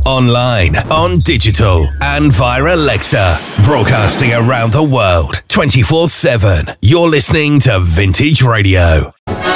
online, on digital, and via Alexa. Broadcasting around the world, 24/7. You're listening to Vintage Radio.